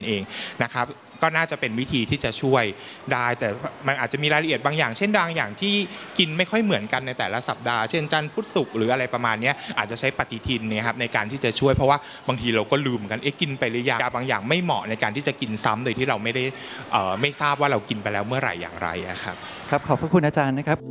เองนะครับก็น่าจะเป็นวิธีที่จะช่วยได้แต่มันอาจจะมีรายละเอียดบางอย่างเช่นบางอย่างที่กินไม่ค่อยเหมือนกันในแต่ละสัปดาห์เช่นจันทร์พุธศุกร์หรืออะไรประมาณนี้อาจจะใช้ปฏิทินเนี่ยครับในการที่จะช่วยเพราะว่าบางทีเราก็ลืมกันกินไปหรือยังบางอย่างไม่เหมาะในการที่จะกินซ้ำโดยที่เราไม่ทราบว่าเรากินไปแล้วเมื่อไหร่อย่างไรครับครับขอบพระคุณอาจารย์นะครับ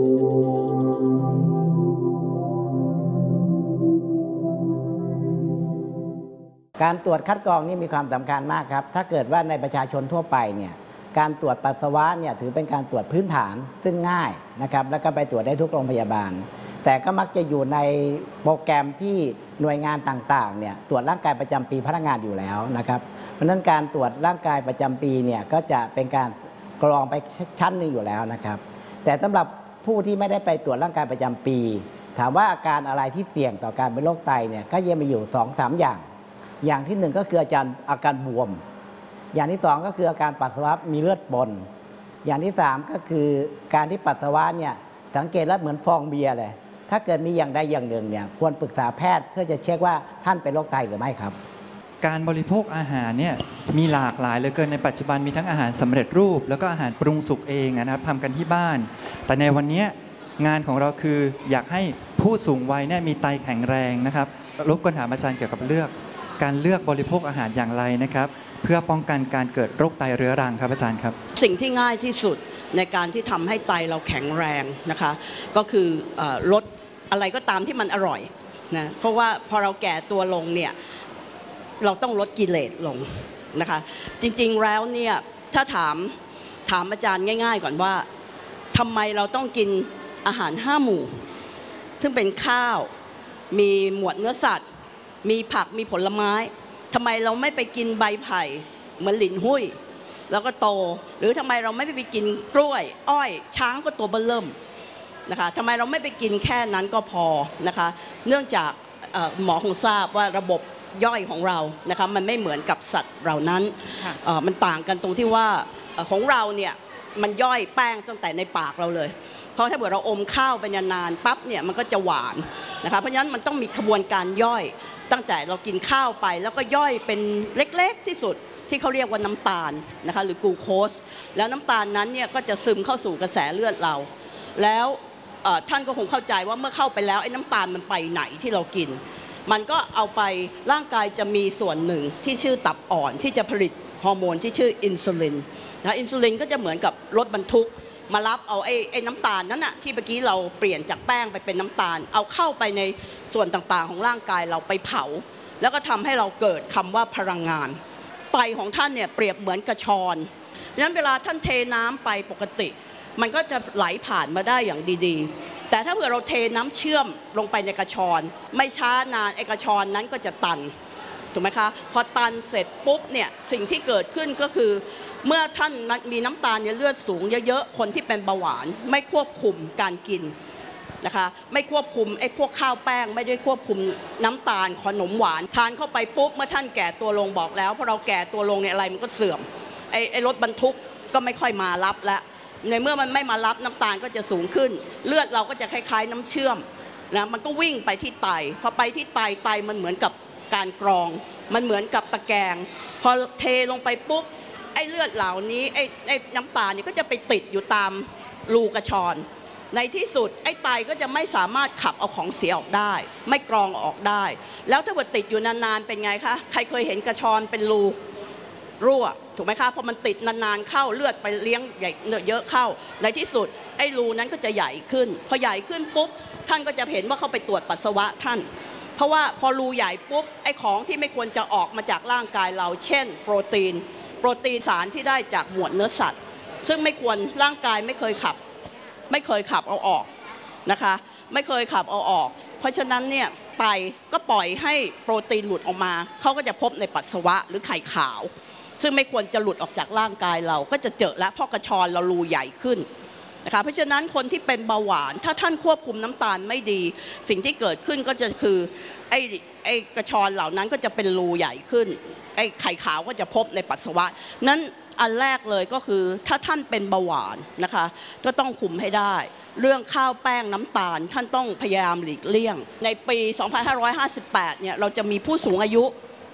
การตรวจคัดกรองนี่มีความสำคัญมากครับถ้าเกิดว่าในประชาชนทั่วไปเนี่ยการตรวจปัสสาวะเนี่ยถือเป็นการตรวจพื้นฐานซึ่งง่ายนะครับแล้วก็ไปตรวจได้ทุกโรงพยาบาลแต่ก็มักจะอยู่ในโปรแกรมที่หน่วยงานต่างๆเนี่ยตรวจร่างกายประจำปีพนักงานอยู่แล้วนะครับเพราะฉะนั้นการตรวจร่างกายประจำปีเนี่ยก็จะเป็นการกรองไปชั้นหนึ่งอยู่แล้วนะครับแต่สำหรับผู้ที่ไม่ได้ไปตรวจร่างกายประจำปีถามว่าอาการอะไรที่เสี่ยงต่อการเป็นโรคไตเนี่ยก็ยังมีอยู่ 2-3 อย่างที่1ก็คืออาการบวมอย่างที่2ก็คืออาการปัสสาวะมีเลือดปนอย่างที่3ก็คือการที่ปัสสาวะเนี่ยสังเกตแล้วเหมือนฟองเบียร์เลยถ้าเกิดมีอย่างใดอย่างหนึ่งเนี่ยควรปรึกษาแพทย์เพื่อจะเช็คว่าท่านเป็นโรคไตหรือไม่ครับการบริโภคอาหารเนี่ยมีหลากหลายเหลือเกินในปัจจุบันมีทั้งอาหารสำเร็จรูปแล้วก็อาหารปรุงสุกเองนะครับทำกันที่บ้านแต่ในวันนี้งานของเราคืออยากให้ผู้สูงวัยเนี่ยมีไตแข็งแรงนะครับรบกวนถามอาจารย์เกี่ยวกับการเลือกบริโภคอาหารอย่างไรนะครับเพื่อป้องกันการเกิดโรคไตเรื้อรังครับอาจารย์ครับสิ่งที่ง่ายที่สุดในการที่ทำให้ไตเราแข็งแรงนะคะก็คือลดอะไรก็ตามที่มันอร่อยนะเพราะว่าพอเราแก่ตัวลงเนี่ยเราต้องลดกิเลสลงนะคะจริงๆแล้วเนี่ยถ้าถามอาจารย์ง่ายๆก่อนว่าทำไมเราต้องกินอาหาร5 หมู่ซึ่งเป็นข้าวมีหมวดเนื้อสัตว์มีผักมีผลไม้ทำไมเราไม่ไปกินใบไผ่เหมือนหลินหุ้ยแล้วก็โตหรือทำไมเราไม่ไปกินกล้วยอ้อยช้างก็ตัวเบิ่มเริ่มนะคะทำไมเราไม่ไปกินแค่นั้นก็พอนะคะเนื่องจากหมอคงทราบว่าระบบย่อยของเรานะคะมันไม่เหมือนกับสัตว์เหล่านั้นมันต่างกันตรงที่ว่าของเราเนี่ยมันย่อยแป้งตั้งแต่ในปากเราเลยเพราะถ้าเกิดเราอมข้าวไปนานๆปั๊บเนี่ยมันก็จะหวานนะคะเพราะฉะนั้นมันต้องมีกระบวนการย่อยตั้งแต่เรากินข้าวไปแล้วก็ย่อยเป็นเล็กๆที่สุดที่เขาเรียกว่าน้ำตาลนะคะหรือกลูโคสแล้วน้ำตาลนั้นเนี่ยก็จะซึมเข้าสู่กระแสเลือดเราแล้วท่านก็คงเข้าใจว่าเมื่อเข้าไปแล้วไอ้น้ำตาลมันไปไหนที่เรากินมันก็เอาไปร่างกายจะมีส่วนหนึ่งที่ชื่อตับอ่อนที่จะผลิตฮอร์โมนที่ชื่ออินซูลินนะอินซูลินก็จะเหมือนกับรถบรรทุกมารับเอาไอ้น้ำตาลนั้นนะที่เมื่อกี้เราเปลี่ยนจากแป้งไปเป็นน้ำตาลเอาเข้าไปในส่วนต่างๆของร่างกายเราไปเผาแล้วก็ทำให้เราเกิดคำว่าพลังงานไตของท่านเนี่ยเปรียบเหมือนกระชอนดังนั้นเวลาท่านเทน้ำไปปกติมันก็จะไหลผ่านมาได้อย่างดีๆแต่ถ้าเผื่อเราเทน้ำเชื่อมลงไปในกระชอนไม่ช้านานไอ้กระชอนนั้นก็จะตันถูกไหมคะพอตันเสร็จปุ๊บเนี่ยสิ่งที่เกิดขึ้นก็คือเมื่อท่านมีน้ำตาลในเลือดสูงเยอะๆคนที่เป็นเบาหวานไม่ควบคุมการกินนะคะไม่ควบคุมไอ้พวกข้าวแป้งไม่ได้ควบคุมน้ำตาลขนมหวานทานเข้าไปปุ๊บเมื่อท่านแก่ตัวลงบอกแล้วพอเราแก่ตัวลงเนี่ยอะไรมันก็เสื่อมไอ้รถบรรทุกก็ไม่ค่อยมารับแล้วในเมื่อมันไม่มารับน้ำตาลก็จะสูงขึ้นเลือดเราก็จะคล้ายๆน้ำเชื่อมนะมันก็วิ่งไปที่ไตพอไปที่ไตมันเหมือนกับการกรองมันเหมือนกับตะแกรงพอเทลงไปปุ๊บไอ้เลือดเหล่านี้ไอ้น้ำตาลนี่ก็จะไปติดอยู่ตามรูกระชอนในที่สุดไอ้ไตก็จะไม่สามารถขับเอาของเสียออกได้ไม่กรองออกได้แล้วถ้าเกิดติดอยู่นานๆเป็นไงคะใครเคยเห็นกระชอนเป็นรูรั่วถูกไหมคะพอมันติดนานๆเข้าเลือดไปเลี้ยงใหญ่เยอะเข้าในที่สุดไอ้รูนั้นก็จะใหญ่ขึ้นพอใหญ่ขึ้นปุ๊บท่านก็จะเห็นว่าเขาไปตรวจปัสสาวะท่านเพราะว่าพอรูใหญ่ปุ๊บไอ้ของที่ไม่ควรจะออกมาจากร่างกายเราเช่นโปรตีนสารที่ได้จากหมวดเนื้อสัตว์ซึ่งไม่ควรร่างกายไม่เคยขับเอาออกนะคะไม่เคยขับเอาออกเพราะฉะนั้นเนี่ยไตก็ปล่อยให้โปรตีนหลุดออกมาเขาก็จะพบในปัสสาวะหรือไข่ขาวซึ่งไม่ควรจะหลุดออกจากร่างกายเราก็จะเจอแล้วเพราะกระชอนเรารูใหญ่ขึ้นนะคะเพราะฉะนั้นคนที่เป็นเบาหวานถ้าท่านควบคุมน้ำตาลไม่ดีสิ่งที่เกิดขึ้นก็จะคือไอ้กระชอนเหล่านั้นก็จะเป็นรูใหญ่ขึ้นไอ้ไข่ขาวก็จะพบในปัสสาวะนั้นอันแรกเลยก็คือถ้าท่านเป็นเบาหวานนะคะก็ต้องคุมให้ได้เรื่องข้าวแป้งน้ำตาลท่านต้องพยายามหลีกเลี่ยงในปี 2558 เนี่ยเราจะมีผู้สูงอายุ